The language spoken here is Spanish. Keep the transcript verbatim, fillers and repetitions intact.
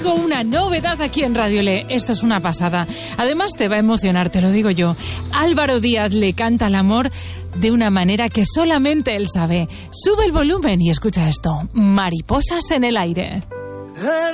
traigo una novedad aquí en Radio Le. Esto es una pasada. Además te va a emocionar, te lo digo yo. Álvaro Díaz le canta al amor de una manera que solamente él sabe. Sube el volumen y escucha esto. Mariposas en el aire.